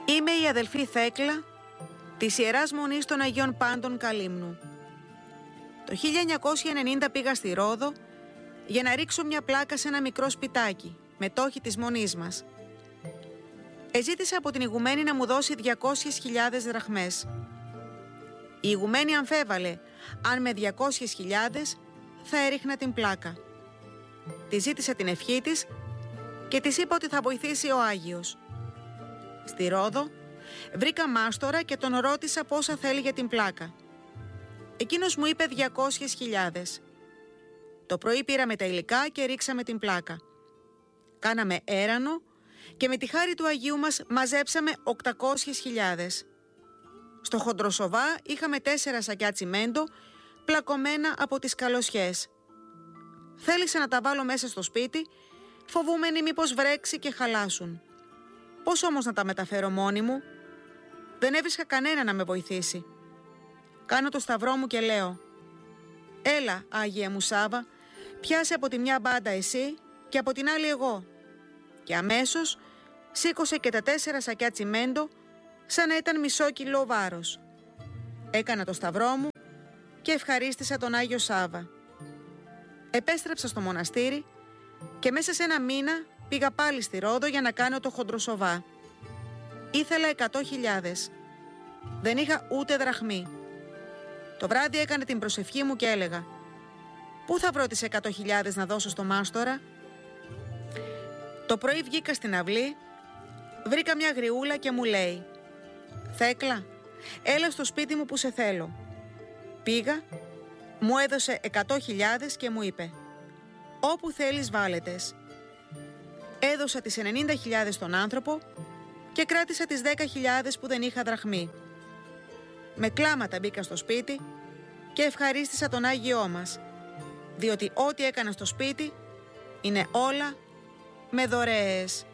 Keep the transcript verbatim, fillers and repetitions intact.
Είμαι η αδελφή Θέκλα της Ιεράς Μονής των Αγίων Πάντων Καλύμνου. Το χίλια εννιακόσια ενενήντα πήγα στη Ρόδο για να ρίξω μια πλάκα σε ένα μικρό σπιτάκι, μετόχη της Μονής μας. Εζήτησα από την ηγουμένη να μου δώσει διακόσιες χιλιάδες δραχμές. Η ηγουμένη αμφέβαλε αν με διακόσιες χιλιάδες θα έριχνα την πλάκα. Τη ζήτησα την ευχή της και της είπα ότι θα βοηθήσει ο Άγιος. Στη Ρόδο βρήκα μάστορα και τον ρώτησα πόσα θέλει για την πλάκα. Εκείνος μου είπε διακόσιες χιλιάδες. Το πρωί πήραμε τα υλικά και ρίξαμε την πλάκα. Κάναμε έρανο και με τη χάρη του Αγίου μας μαζέψαμε οκτακόσιες χιλιάδες. Στο χοντροσοβά είχαμε τέσσερα σακιά τσιμέντο πλακωμένα από τις καλοσιές. Θέλησα να τα βάλω μέσα στο σπίτι, φοβούμενοι μήπως βρέξει και χαλάσουν. Πώς όμως να τα μεταφέρω μόνη μου? Δεν έβρισκα κανένα να με βοηθήσει. Κάνω το σταυρό μου και λέω: «Έλα, Άγιε μου Σάβα, πιάσε από τη μια μπάντα εσύ και από την άλλη εγώ». Και αμέσως σήκωσε και τα τέσσερα σακιά τσιμέντο σαν να ήταν μισό κιλό βάρος. Έκανα το σταυρό μου και ευχαρίστησα τον Άγιο Σάβα. Επέστρεψα στο μοναστήρι και μέσα σε ένα μήνα πήγα πάλι στη Ρόδο για να κάνω το χοντροσοβά. Ήθελα εκατό χιλιάδες. Δεν είχα ούτε δραχμή. Το βράδυ έκανε την προσευχή μου και έλεγα: «Πού θα βρω τις εκατό χιλιάδες να δώσω στο μάστορα?» Το πρωί βγήκα στην αυλή, βρήκα μια γριούλα και μου λέει: «Θέκλα, έλα στο σπίτι μου που σε θέλω». Πήγα, μου έδωσε εκατό χιλιάδες και μου είπε: «Όπου θέλεις βάλετες». Έδωσα τις ενενήντα χιλιάδες στον άνθρωπο και κράτησα τις δέκα χιλιάδες που δεν είχα δραχμή. Με κλάματα μπήκα στο σπίτι και ευχαρίστησα τον Άγιό μας, διότι ό,τι έκανα στο σπίτι είναι όλα με δωρεές.